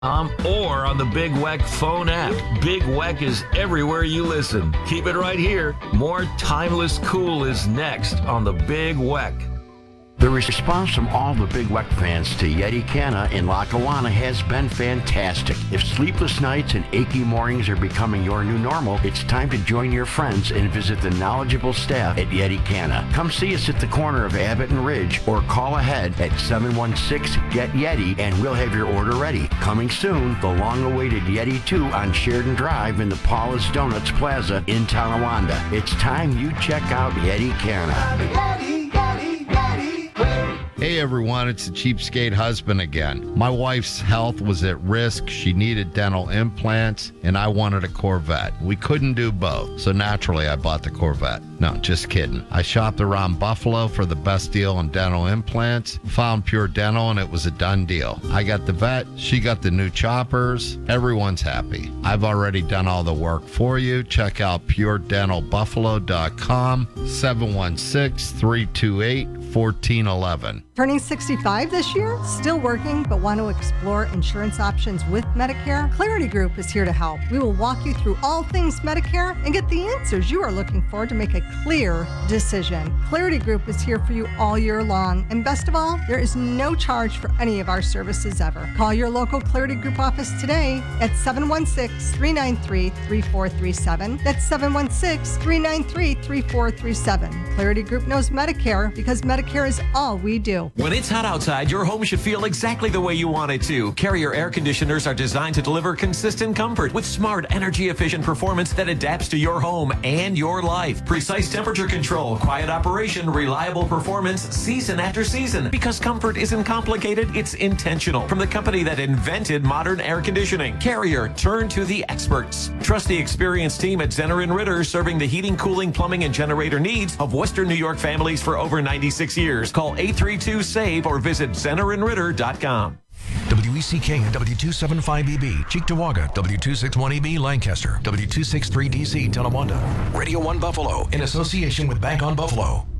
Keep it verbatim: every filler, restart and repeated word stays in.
Um, or on the Big Weck phone app. Big Weck is everywhere you listen. Keep it right here. More timeless cool is next on the Big Weck. The response from all the Big Weck fans to Yeti Canna in Lackawanna has been fantastic. If sleepless nights and achy mornings are becoming your new normal, it's time to join your friends and visit the knowledgeable staff at Yeti Canna. Come see us at the corner of Abbott and Ridge or call ahead at seven one six, G E T Yeti and we'll have your order ready. Coming soon, the long-awaited Yeti two on Sheridan Drive in the Paula's Donuts Plaza in Tonawanda. It's time you check out Yeti Canna. Yeti, Yeti, Yeti. Hey everyone, it's the Cheapskate husband again. My wife's health was at risk. She needed dental implants, and I wanted a Corvette. We couldn't do both, so naturally I bought the Corvette. No, just kidding. I shopped around Buffalo for the best deal on dental implants, found Pure Dental, and it was a done deal. I got the vet, she got the new choppers. Everyone's happy. I've already done all the work for you. Check out pure dental buffalo dot com, seven one six, three two eight, one four one one. Turning sixty-five this year? Still working but want to explore insurance options with Medicare? Clarity Group is here to help. We will walk you through all things Medicare and get the answers you are looking for to make a clear decision. Clarity Group is here for you all year long. And best of all, there is no charge for any of our services ever. Call your local Clarity Group office today at seven one six, three nine three, three four three seven. That's seven one six, three nine three, three four three seven. Clarity Group knows Medicare because Medicare is all we do. When it's hot outside, your home should feel exactly the way you want it to. Carrier air conditioners are designed to deliver consistent comfort with smart, energy-efficient performance that adapts to your home and your life. Precise temperature control, quiet operation, reliable performance, season after season. Because comfort isn't complicated, it's intentional. From the company that invented modern air conditioning, Carrier, turn to the experts. Trust the experienced team at Zenner and Ritter, serving the heating, cooling, plumbing, and generator needs of Western New York families for over ninety-six years. Call eight three two, SAVE or visit zenner and ritter dot com. W E C K and W two seventy-five E B, Cheektowaga, W two sixty-one E B, Lancaster, W two sixty-three D C, Tonawanda. Radio one Buffalo, in association with Bank on Buffalo.